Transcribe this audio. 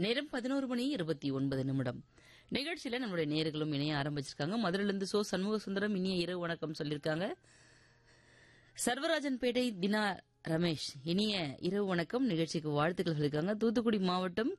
நேரம் 11:29. நிகழ்ச்சியில நம்மளுடைய நேயர்களும் இணைய ஆரம்பிச்சிருக்காங்க. மதுரையிலிருந்து சண்முக சுந்தரம் இனிய இரவு வணக்கம் சொல்லியிருக்காங்க. சர்வராஜன்பேட்டை தினா ரமேஷ் இனிய இரவு வணக்கம் நிகழ்ச்சிக்கு வாழ்த்துக்கள் சொல்லியிருக்காங்க. தூத்துக்குடி மாவட்டம்